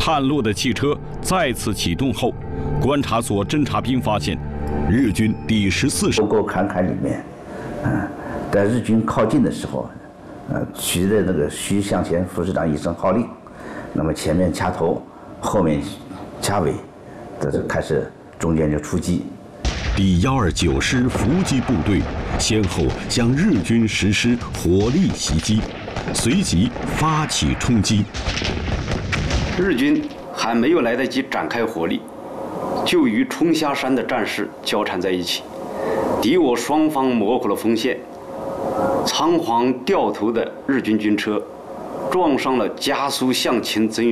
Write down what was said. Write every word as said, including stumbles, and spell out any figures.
探路的汽车再次启动后，观察所侦察兵发现，日军第十四师沟沟坎坎里面，嗯、呃，在日军靠近的时候，呃，徐的那个徐向前副师长一声号令，那么前面掐头，后面掐尾，这是开始中间就出击。 第幺二九师伏击部队先后向日军实施火力袭击，随即发起冲击。 日军还没有来得及展开火力，就与冲下山的战士交缠在一起，敌我双方模糊了锋线。仓皇掉头的日军军车撞上了加速向前增援